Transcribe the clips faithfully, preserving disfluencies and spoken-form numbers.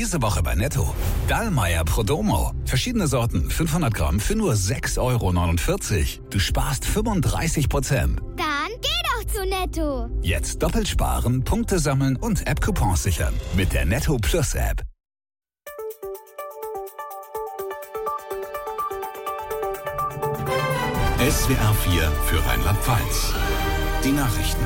Diese Woche bei Netto. Dallmayr Prodomo. Verschiedene Sorten, fünfhundert Gramm für nur sechs Euro neunundvierzig. Du sparst fünfunddreißig Prozent. Dann geh doch zu Netto. Jetzt doppelt sparen, Punkte sammeln und App-Coupons sichern. Mit der Netto Plus App. S W R vier für Rheinland-Pfalz. Die Nachrichten.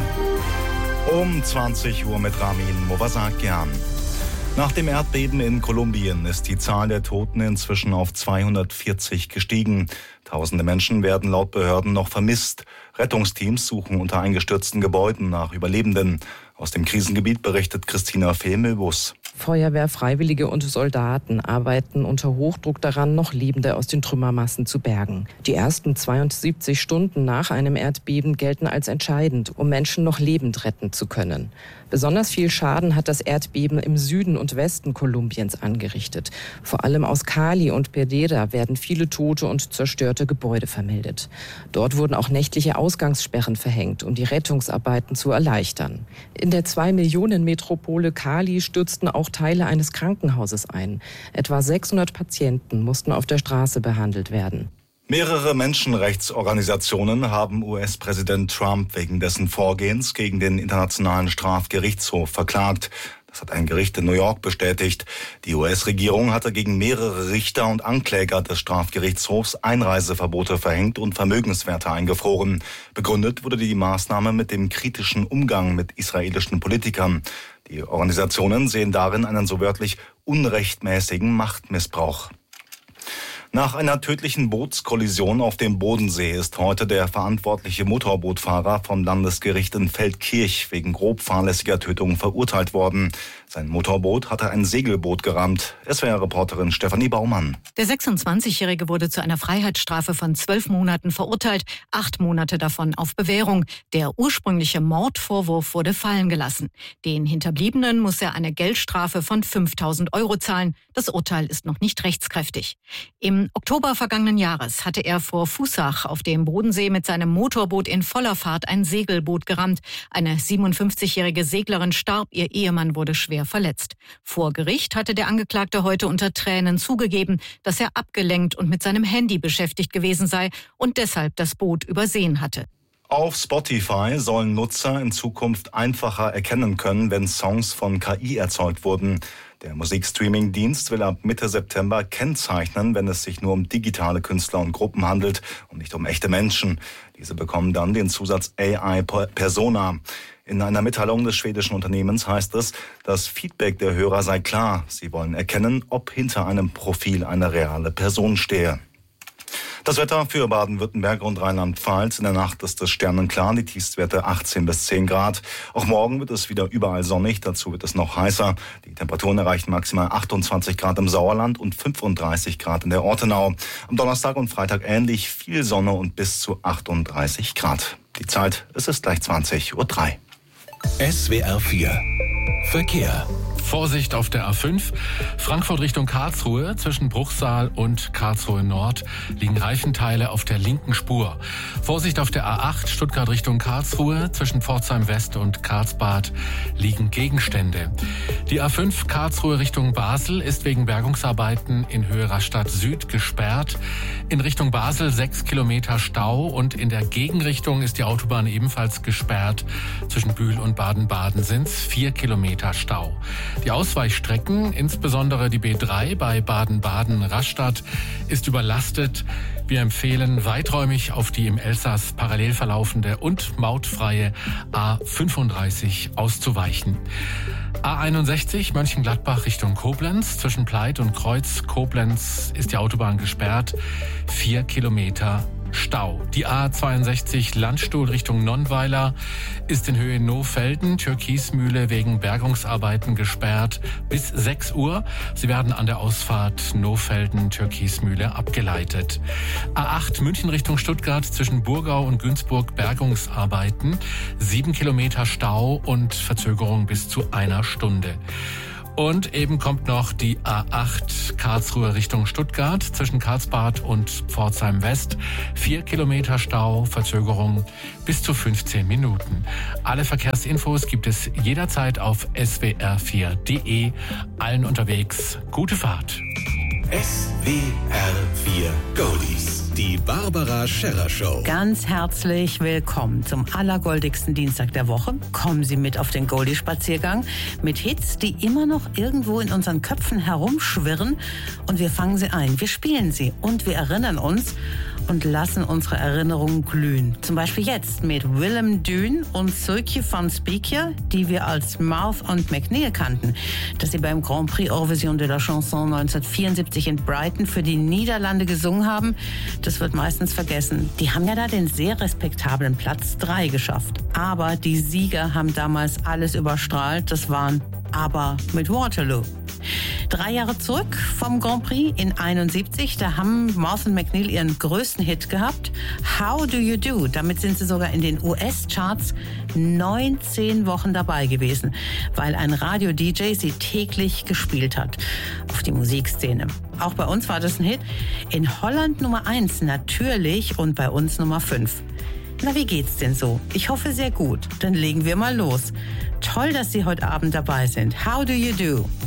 Um zwanzig Uhr mit Ramin Movasakian. Nach dem Erdbeben in Kolumbien ist die Zahl der Toten inzwischen auf zweihundertvierzig gestiegen. Tausende Menschen werden laut Behörden noch vermisst. Rettungsteams suchen unter eingestürzten Gebäuden nach Überlebenden. Aus dem Krisengebiet berichtet Christina Fehl-Milbus. Feuerwehr, Freiwillige und Soldaten arbeiten unter Hochdruck daran, noch Lebende aus den Trümmermassen zu bergen. Die ersten zweiundsiebzig Stunden nach einem Erdbeben gelten als entscheidend, um Menschen noch lebend retten zu können. Besonders viel Schaden hat das Erdbeben im Süden und Westen Kolumbiens angerichtet. Vor allem aus Cali und Pereira werden viele tote und zerstörte Gebäude vermeldet. Dort wurden auch nächtliche Ausgangssperren verhängt, um die Rettungsarbeiten zu erleichtern. In der zwei Millionen Metropole Cali stürzten auch Teile eines Krankenhauses ein. Etwa sechshundert Patienten mussten auf der Straße behandelt werden. Mehrere Menschenrechtsorganisationen haben U S-Präsident Trump wegen dessen Vorgehens gegen den Internationalen Strafgerichtshof verklagt. Das hat ein Gericht in New York bestätigt. Die U S-Regierung hatte gegen mehrere Richter und Ankläger des Strafgerichtshofs Einreiseverbote verhängt und Vermögenswerte eingefroren. Begründet wurde die Maßnahme mit dem kritischen Umgang mit israelischen Politikern. Die Organisationen sehen darin einen so wörtlich unrechtmäßigen Machtmissbrauch. Nach einer tödlichen Bootskollision auf dem Bodensee ist heute der verantwortliche Motorbootfahrer vom Landesgericht in Feldkirch wegen grob fahrlässiger Tötung verurteilt worden. Sein Motorboot hatte ein Segelboot gerammt. S W R-Reporterin Stefanie Baumann. Der sechsundzwanzigjährige wurde zu einer Freiheitsstrafe von zwölf Monaten verurteilt, acht Monate davon auf Bewährung. Der ursprüngliche Mordvorwurf wurde fallen gelassen. Den Hinterbliebenen muss er eine Geldstrafe von fünftausend Euro zahlen. Das Urteil ist noch nicht rechtskräftig. Im Oktober vergangenen Jahres hatte er vor Fußach auf dem Bodensee mit seinem Motorboot in voller Fahrt ein Segelboot gerammt. Eine siebenundfünfzigjährige Seglerin starb, ihr Ehemann wurde schwer verletzt. Vor Gericht hatte der Angeklagte heute unter Tränen zugegeben, dass er abgelenkt und mit seinem Handy beschäftigt gewesen sei und deshalb das Boot übersehen hatte. Auf Spotify sollen Nutzer in Zukunft einfacher erkennen können, wenn Songs von K I erzeugt wurden. Der Musikstreaming-Dienst will ab Mitte September kennzeichnen, wenn es sich nur um digitale Künstler und Gruppen handelt und nicht um echte Menschen. Diese bekommen dann den Zusatz A I-Persona. In einer Mitteilung des schwedischen Unternehmens heißt es, das Feedback der Hörer sei klar. Sie wollen erkennen, ob hinter einem Profil eine reale Person stehe. Das Wetter für Baden-Württemberg und Rheinland-Pfalz. In der Nacht ist es sternenklar, die Tiefstwerte achtzehn bis zehn Grad. Auch morgen wird es wieder überall sonnig, dazu wird es noch heißer. Die Temperaturen erreichen maximal achtundzwanzig Grad im Sauerland und fünfunddreißig Grad in der Ortenau. Am Donnerstag und Freitag ähnlich, viel Sonne und bis zu achtunddreißig Grad. Die Zeit, es ist gleich zwanzig Uhr drei. S W R vier Verkehr. Vorsicht auf der A fünf. Frankfurt Richtung Karlsruhe. Zwischen Bruchsal und Karlsruhe Nord liegen Reifenteile auf der linken Spur. Vorsicht auf der A acht. Stuttgart Richtung Karlsruhe. Zwischen Pforzheim West und Karlsbad liegen Gegenstände. Die A fünf Karlsruhe Richtung Basel ist wegen Bergungsarbeiten in Höhe Rastatt Süd gesperrt. In Richtung Basel sechs Kilometer Stau und in der Gegenrichtung ist die Autobahn ebenfalls gesperrt. Zwischen Bühl und Baden-Baden sind es vier Kilometer Stau. Die Ausweichstrecken, insbesondere die B drei bei Baden-Baden-Rastatt, ist überlastet. Wir empfehlen weiträumig auf die im Elsass parallel verlaufende und mautfreie A fünfunddreißig auszuweichen. A einundsechzig Mönchengladbach Richtung Koblenz. Zwischen Pleit und Kreuz Koblenz ist die Autobahn gesperrt. Vier Kilometer Stau. Die A zweiundsechzig Landstuhl Richtung Nonnweiler ist in Höhe Nohfelden, Türkismühle wegen Bergungsarbeiten gesperrt bis sechs Uhr. Sie werden an der Ausfahrt Nohfelden, Türkismühle abgeleitet. A acht München Richtung Stuttgart zwischen Burgau und Günzburg Bergungsarbeiten. Sieben Kilometer Stau und Verzögerung bis zu einer Stunde. Und eben kommt noch die A acht Karlsruhe Richtung Stuttgart zwischen Karlsbad und Pforzheim West. Vier Kilometer Stau, Verzögerung bis zu fünfzehn Minuten. Alle Verkehrsinfos gibt es jederzeit auf s w r vier punkt d e. Allen unterwegs gute Fahrt. S W R vier Goldies. Die Barbara Scherrer Show. Ganz herzlich willkommen zum allergoldigsten Dienstag der Woche. Kommen Sie mit auf den Goldie-Spaziergang mit Hits, die immer noch irgendwo in unseren Köpfen herumschwirren. Und wir fangen sie ein, wir spielen sie und wir erinnern uns und lassen unsere Erinnerungen glühen. Zum Beispiel jetzt mit Willem Dune und Suikje van Spiekje, die wir als Mouth und McNeil kannten, dass sie beim Grand Prix Eurovision de la Chanson neunzehnhundertvierundsiebzig in Brighton für die Niederlande gesungen haben. Das wird meistens vergessen. Die haben ja da den sehr respektablen Platz drei geschafft. Aber die Sieger haben damals alles überstrahlt. Das waren Aber mit Waterloo. Drei Jahre zurück vom Grand Prix in einundsiebzig, da haben Mouth und McNeil ihren größten Hit gehabt. How Do You Do? Damit sind sie sogar in den U S-Charts neunzehn Wochen dabei gewesen, weil ein Radio-D J sie täglich gespielt hat auf die Musikszene. Auch bei uns war das ein Hit. In Holland Nummer eins natürlich und bei uns Nummer fünf. Na, wie geht's denn so? Ich hoffe sehr gut. Dann legen wir mal los. Toll, dass Sie heute Abend dabei sind. How Do You Do?